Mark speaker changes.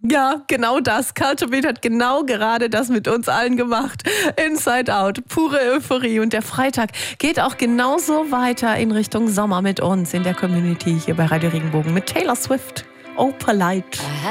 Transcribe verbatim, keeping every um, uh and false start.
Speaker 1: Ja, genau das. Culture Beat hat genau gerade das mit uns allen gemacht. Inside Out, pure Euphorie. Und der Freitag geht auch genauso weiter in Richtung Sommer mit uns in der Community hier bei Radio Regenbogen mit Taylor Swift. Oh, Polite.